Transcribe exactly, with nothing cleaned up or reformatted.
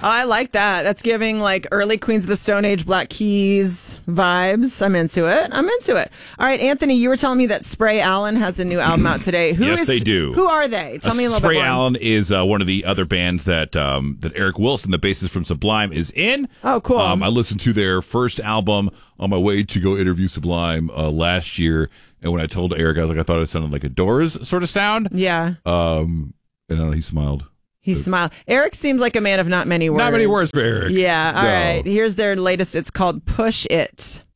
I like that. That's giving like early Queens of the Stone Age, Black Keys vibes. I'm into it. I'm into it. All right, Anthony, you were telling me that Spray Allen has a new album out today. Who yes, is, they do. Who are they? Tell uh, me a little Spray bit more. Allen is uh, one of the other bands that um, that Eric Wilson, the bassist from Sublime, is in. Oh, cool. Um, I listened to their first album on my way to go interview Sublime uh, last year, and when I told Eric, I was like, I thought it sounded like a Doors sort of sound. Yeah. Um, and I don't know, he smiled. He smiled. Eric seems like a man of not many words. Not many words for Eric. Yeah. All No. right. Here's their latest. It's called Push It.